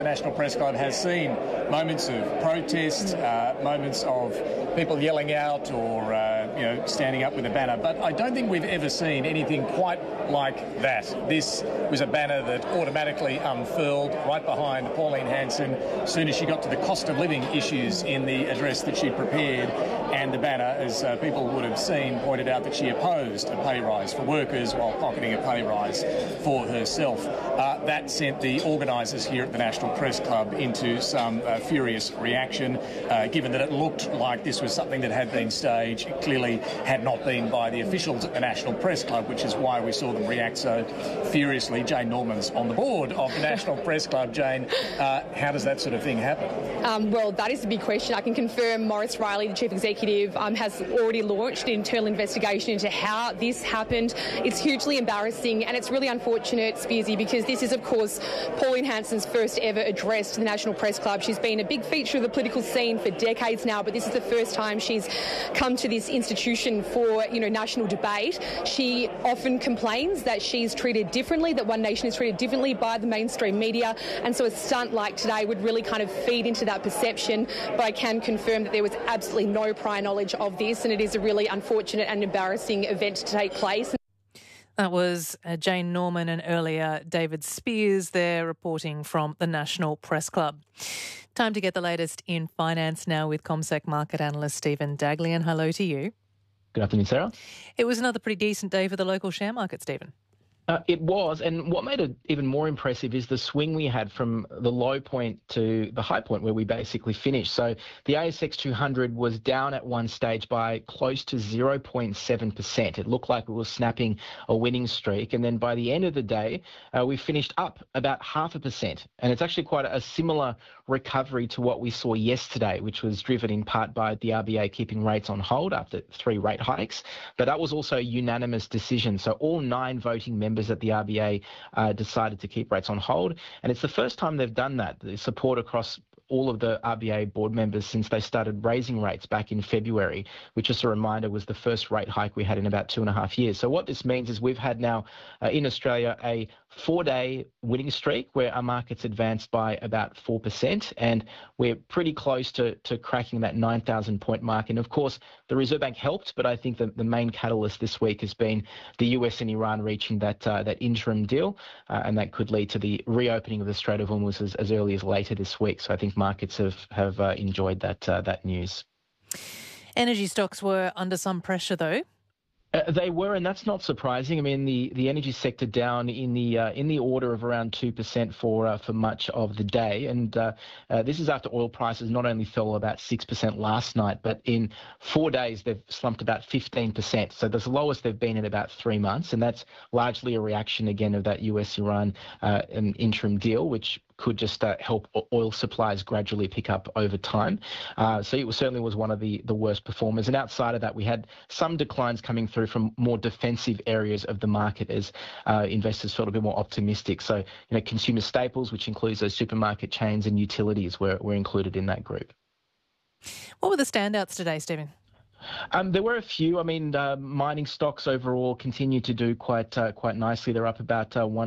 The National Press Club has seen moments of protest, moments of people yelling out or, standing up with a banner. But I don't think we've ever seen anything quite like that. This was a banner that automatically unfurled right behind Pauline Hanson as soon as she got to the cost of living issues in the address that she prepared. And the banner, as people would have seen, pointed out that she opposed a pay rise for workers while pocketing a pay rise for herself. That sent the organisers here at the National Press Club into some furious reaction, given that it looked like this was something that had been staged. It clearly had not been by the officials at the National Press Club, which is why we saw them react so furiously. Jane Norman's on the board of the National Press Club. Jane, how does that sort of thing happen? Well, that is the big question. I can confirm Maurice Riley, the Chief Executive, has already launched an internal investigation into how this happened. It's hugely embarrassing and it's really unfortunate, Spearsy, because this is, of course, Pauline Hanson's first ever address to the National Press Club. She's been a big feature of the political scene for decades now, but this is the first time she's come to this institution for, national debate. She often complains that she's treated differently, that One Nation is treated differently by the mainstream media, and so a stunt like today would really kind of feed into that perception. But I can confirm that there was absolutely no prior knowledge of this, and it is a really unfortunate and embarrassing event to take place. That was Jane Norman, and earlier David Spears there reporting from the National Press Club. Time to get the latest in finance now with CommSec market analyst Stephen Daglian. Hello to you. Good afternoon, Sarah. It was another pretty decent day for the local share market, Stephen. It was, and what made it even more impressive is the swing we had from the low point to the high point where we basically finished. So the ASX 200 was down at one stage by close to 0.7%. It looked like it was snapping a winning streak, and then by the end of the day, we finished up about 0.5%. And it's actually quite a similar recovery to what we saw yesterday, which was driven in part by the RBA keeping rates on hold after 3 rate hikes. But that was also a unanimous decision. So all 9 voting members at the RBA decided to keep rates on hold. And it's the first time they've done that. The support across all of the RBA board members since they started raising rates back in February, which, just a reminder, was the first rate hike we had in about 2.5 years. So what this means is we've had now in Australia a 4-day winning streak where our markets advanced by about 4%, and we're pretty close to cracking that 9,000 point mark. And of course, the Reserve Bank helped, but I think the main catalyst this week has been the US and Iran reaching that interim deal, and that could lead to the reopening of the Strait of Hormuz as early as later this week. So I think markets have enjoyed that news. Energy stocks were under some pressure, though. They were, and that's not surprising. I mean, the energy sector down in the order of around 2% for much of the day, and this is after oil prices not only fell about 6% last night, but in 4 days they've slumped about 15%. So that's the lowest they've been in about 3 months, and that's largely a reaction again of that US-Iran interim deal, which could just help oil supplies gradually pick up over time. So it certainly was one of the worst performers. And outside of that, we had some declines coming through from more defensive areas of the market as investors felt a bit more optimistic. So, consumer staples, which includes those supermarket chains, and utilities were included in that group. What were the standouts today, Stephen? There were a few. I mean, mining stocks overall continue to do quite nicely. They're up about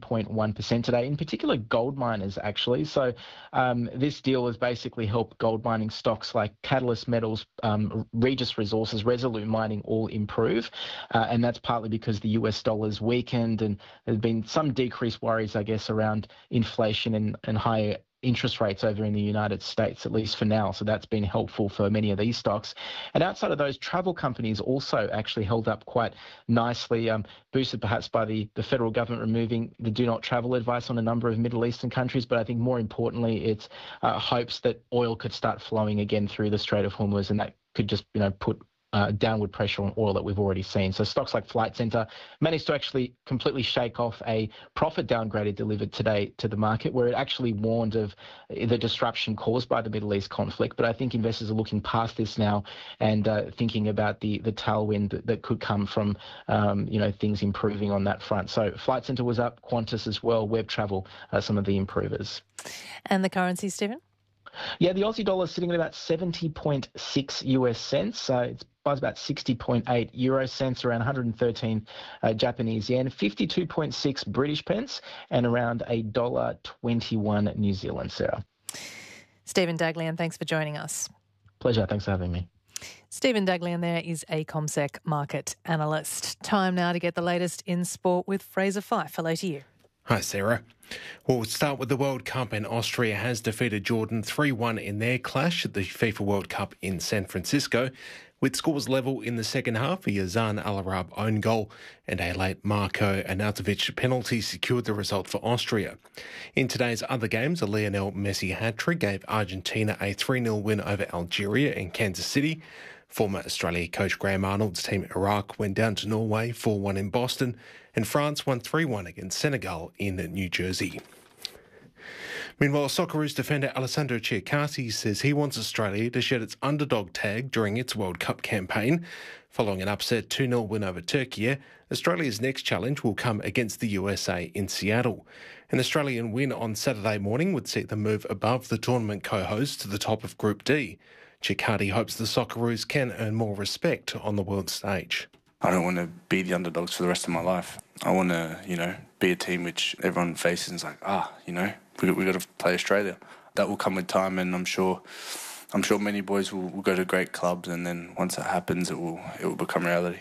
1.1% today. In particular, gold miners actually. So this deal has basically helped gold mining stocks like Catalyst Metals, Regis Resources, Resolute Mining all improve, and that's partly because the US dollar's weakened, and there's been some decreased worries, I guess, around inflation and higher interest rates over in the United States, at least for now. So that's been helpful for many of these stocks. And outside of those, travel companies also actually held up quite nicely, boosted perhaps by the federal government removing the do not travel advice on a number of Middle Eastern countries. But I think more importantly, it's hopes that oil could start flowing again through the Strait of Hormuz, and that could just, put downward pressure on oil that we've already seen. So stocks like Flight Centre managed to actually completely shake off a profit downgrade it delivered today to the market, where it actually warned of the disruption caused by the Middle East conflict. But I think investors are looking past this now and thinking about the tailwind that could come from things improving on that front. So Flight Centre was up, Qantas as well, Web Travel, some of the improvers. And the currency, Stephen? Yeah, the Aussie dollar is sitting at about 70.6 US cents. It's buys about 60.8 euro cents, around 113 Japanese yen, 52.6 British pence, and around $1.21 New Zealand, Sarah. Stephen Daglian, thanks for joining us. Pleasure. Thanks for having me. Stephen Daglian there is a CommSec market analyst. Time now to get the latest in sport with Fraser Fyfe. Hello to you. Hi, Sarah. We'll start with the World Cup, and Austria has defeated Jordan 3-1 in their clash at the FIFA World Cup in San Francisco. With scores level in the second half, a Yazan Al-Arab own goal and a late Marko Arnautovic penalty secured the result for Austria. In today's other games, a Lionel Messi hat-trick gave Argentina a 3-0 win over Algeria in Kansas City. Former Australia coach Graham Arnold's team Iraq went down to Norway 4-1 in Boston, and France won 3-1 against Senegal in New Jersey. Meanwhile, Socceroos defender Alessandro Chiacati says he wants Australia to shed its underdog tag during its World Cup campaign. Following an upset 2-0 win over Turkey, Australia's next challenge will come against the USA in Seattle. An Australian win on Saturday morning would see them move above the tournament co-hosts to the top of Group D. Chiacati hopes the Socceroos can earn more respect on the world stage. I don't want to be the underdogs for the rest of my life. I want to, be a team which everyone faces and is like, we got to play Australia. That will come with time, and I'm sure many boys will go to great clubs, and then once that happens, it will become reality.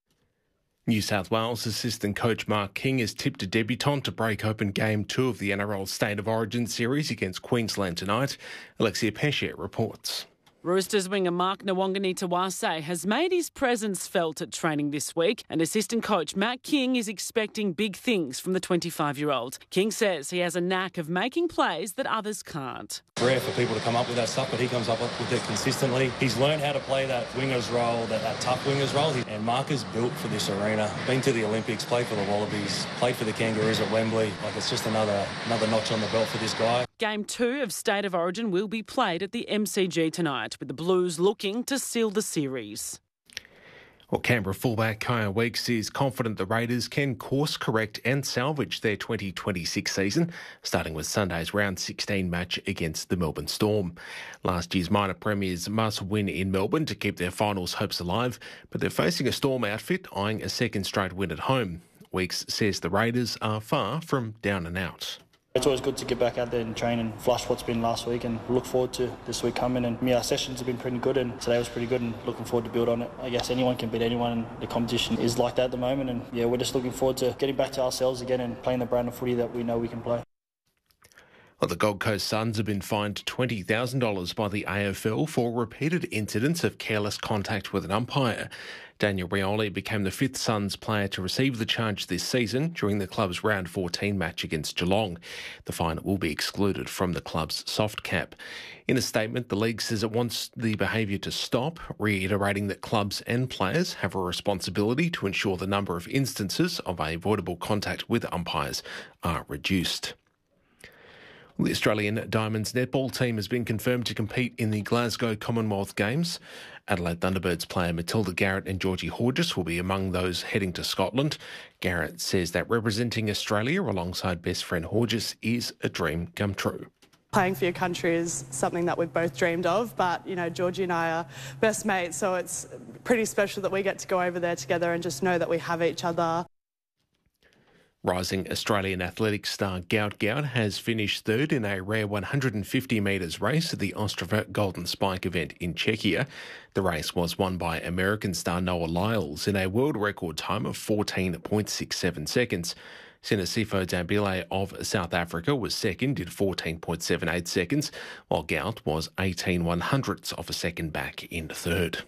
New South Wales assistant coach Mark King has tipped a debutant to break open Game 2 of the NRL State of Origin series against Queensland tonight. Alexia Pesce reports. Roosters winger Mark Nawangani-Tawase has made his presence felt at training this week, and assistant coach Matt King is expecting big things from the 25-year-old. King says he has a knack of making plays that others can't. Rare for people to come up with that stuff, but he comes up with it consistently. He's learned how to play that winger's role, that tough winger's role. And Mark is built for this arena. Been to the Olympics, played for the Wallabies, played for the Kangaroos at Wembley. It's just another notch on the belt for this guy. Game 2 of State of Origin will be played at the MCG tonight, with the Blues looking to seal the series. Well, Canberra fullback Kaya Weeks is confident the Raiders can course correct and salvage their 2026 season, starting with Sunday's round 16 match against the Melbourne Storm. Last year's minor premiers must win in Melbourne to keep their finals hopes alive, but they're facing a Storm outfit eyeing a second straight win at home. Weeks says the Raiders are far from down and out. It's always good to get back out there and train and flush what's been last week, and look forward to this week coming. And our sessions have been pretty good, and today was pretty good, and looking forward to build on it. I guess anyone can beat anyone, and the competition is like that at the moment. And we're just looking forward to getting back to ourselves again and playing the brand of footy that we know we can play. Well, the Gold Coast Suns have been fined $20,000 by the AFL for repeated incidents of careless contact with an umpire. Daniel Rioli became the fifth Suns player to receive the charge this season during the club's round 14 match against Geelong. The fine will be excluded from the club's soft cap. In a statement, the league says it wants the behaviour to stop, reiterating that clubs and players have a responsibility to ensure the number of instances of avoidable contact with umpires are reduced. The Australian Diamonds netball team has been confirmed to compete in the Glasgow Commonwealth Games. Adelaide Thunderbirds player Matilda Garrett and Georgie Horgis will be among those heading to Scotland. Garrett says that representing Australia alongside best friend Horgis is a dream come true. Playing for your country is something that we've both dreamed of, but, Georgie and I are best mates, so it's pretty special that we get to go over there together and just know that we have each other. Rising Australian athletics star Gout Gout has finished third in a rare 150 metres race at the Ostrava Golden Spike event in Czechia. The race was won by American star Noah Lyles in a world record time of 14.67 seconds. Sinisifo Dambile of South Africa was second in 14.78 seconds, while Gout was 18/100ths of a second back in third.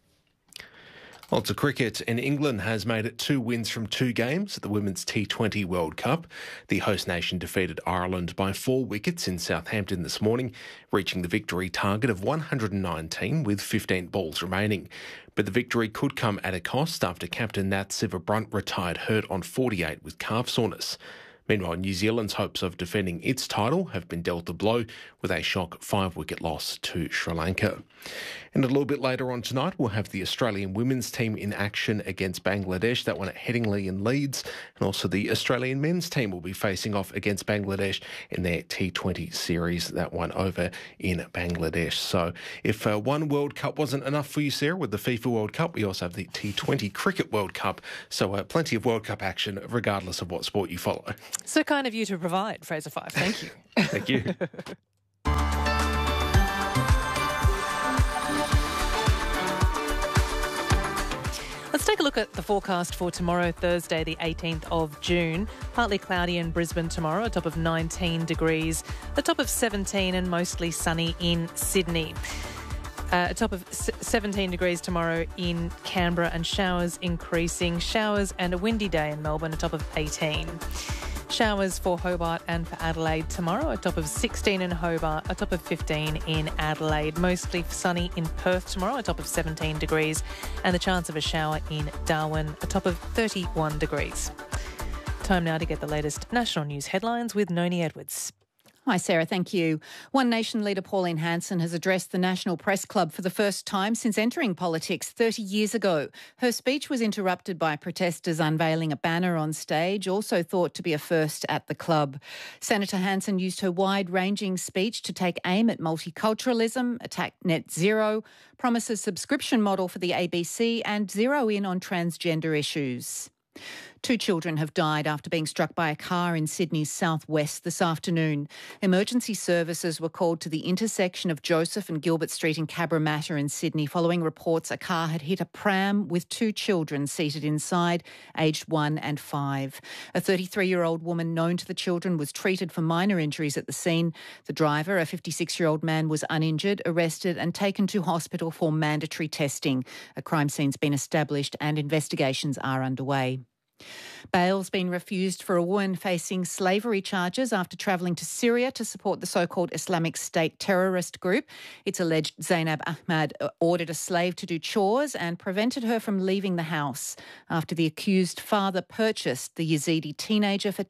On to cricket, and England has made it 2 wins from 2 games at the Women's T20 World Cup. The host nation defeated Ireland by 4 wickets in Southampton this morning, reaching the victory target of 119 with 15 balls remaining. But the victory could come at a cost after captain Nat Sciver-Brunt retired hurt on 48 with calf soreness. Meanwhile, New Zealand's hopes of defending its title have been dealt a blow with a shock 5-wicket loss to Sri Lanka. And a little bit later on tonight, we'll have the Australian women's team in action against Bangladesh. That one at Headingley in Leeds. And also the Australian men's team will be facing off against Bangladesh in their T20 series. That one over in Bangladesh. So if one World Cup wasn't enough for you, Sarah, with the FIFA World Cup, we also have the T20 Cricket World Cup. So plenty of World Cup action, regardless of what sport you follow. So kind of you to provide, Fraser Fife. Thank you. Thank you. Let's take a look at the forecast for tomorrow, Thursday, the 18th of June. Partly cloudy in Brisbane tomorrow, a top of 19 degrees, a top of 17 and mostly sunny in Sydney. A top of 17 degrees tomorrow in Canberra and showers increasing. Showers and a windy day in Melbourne, a top of 18. Showers for Hobart and for Adelaide tomorrow, a top of 16 in Hobart, a top of 15 in Adelaide. Mostly sunny in Perth tomorrow, a top of 17 degrees, and the chance of a shower in Darwin, a top of 31 degrees. Time now to get the latest national news headlines with Noni Edwards. Hi, Sarah. Thank you. One Nation leader Pauline Hanson has addressed the National Press Club for the first time since entering politics 30 years ago. Her speech was interrupted by protesters unveiling a banner on stage, also thought to be a first at the club. Senator Hanson used her wide-ranging speech to take aim at multiculturalism, attack net zero, promise a subscription model for the ABC and zero in on transgender issues. 2 children have died after being struck by a car in Sydney's southwest this afternoon. Emergency services were called to the intersection of Joseph and Gilbert Street in Cabramatta in Sydney following reports a car had hit a pram with 2 children seated inside, aged 1 and 5. A 33-year-old woman known to the children was treated for minor injuries at the scene. The driver, a 56-year-old man, was uninjured, arrested and taken to hospital for mandatory testing. A crime scene's been established and investigations are underway. Bail's been refused for a woman facing slavery charges after travelling to Syria to support the so-called Islamic State terrorist group. It's alleged Zainab Ahmad ordered a slave to do chores and prevented her from leaving the house after the accused father purchased the Yazidi teenager for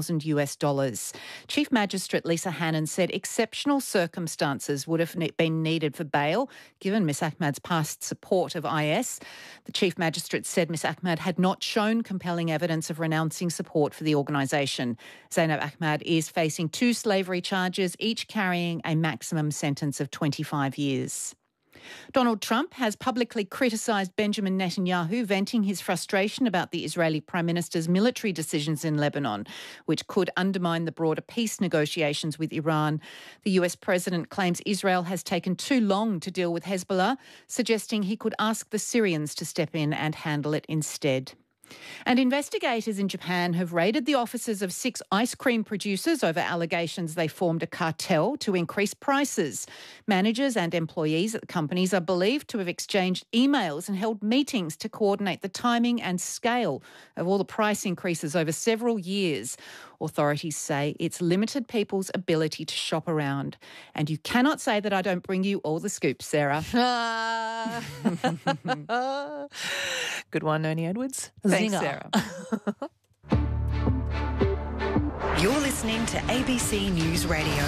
$10,000. Chief Magistrate Lisa Hannon said exceptional circumstances would have been needed for bail, given Miss Ahmad's past support of IS. The Chief Magistrate said Miss Ahmad had not shown compelling evidence of renouncing support for the organisation. Zainab Ahmad is facing 2 slavery charges, each carrying a maximum sentence of 25 years. Donald Trump has publicly criticised Benjamin Netanyahu, venting his frustration about the Israeli Prime Minister's military decisions in Lebanon, which could undermine the broader peace negotiations with Iran. The US President claims Israel has taken too long to deal with Hezbollah, suggesting he could ask the Syrians to step in and handle it instead. And investigators in Japan have raided the offices of 6 ice cream producers over allegations they formed a cartel to increase prices. Managers and employees at the companies are believed to have exchanged emails and held meetings to coordinate the timing and scale of all the price increases over several years. Authorities say it's limited people's ability to shop around. And you cannot say that I don't bring you all the scoops, Sarah. Good one, Noni Edwards. Thanks, Zinger. Sarah. You're listening to ABC News Radio.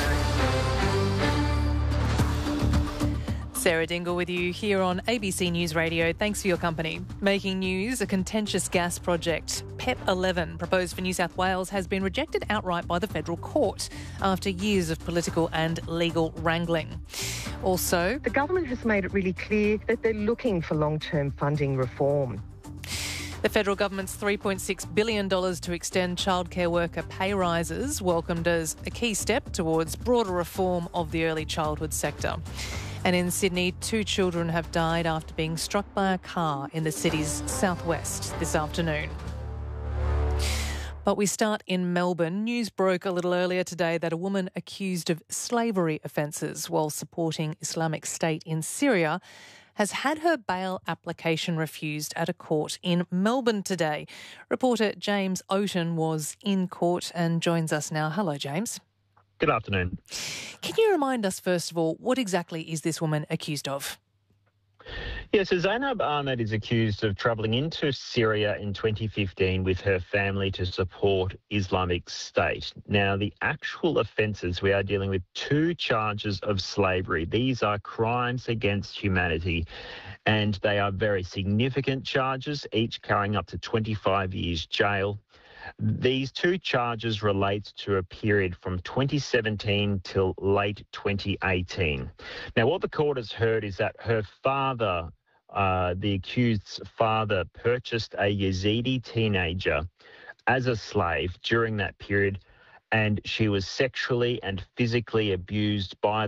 Sarah Dingle with you here on ABC News Radio. Thanks for your company. Making news, a contentious gas project, PEP 11, proposed for New South Wales, has been rejected outright by the federal court after years of political and legal wrangling. Also, the government has made it really clear that they're looking for long-term funding reform. The federal government's $3.6 billion to extend childcare worker pay rises, welcomed as a key step towards broader reform of the early childhood sector. And in Sydney, 2 children have died after being struck by a car in the city's southwest this afternoon. But we start in Melbourne. News broke a little earlier today that a woman accused of slavery offences while supporting Islamic State in Syria has had her bail application refused at a court in Melbourne today. Reporter James Oaten was in court and joins us now. Hello, James. Good afternoon. Can you remind us, first of all, what exactly is this woman accused of? Yes, so Zainab Ahmed is accused of travelling into Syria in 2015 with her family to support Islamic State. Now, the actual offences, we are dealing with 2 charges of slavery. These are crimes against humanity, and they are very significant charges, each carrying up to 25 years jail. These 2 charges relate to a period from 2017 till late 2018. Now, what the court has heard is that her father, the accused's father, purchased a Yazidi teenager as a slave during that period, and she was sexually and physically abused by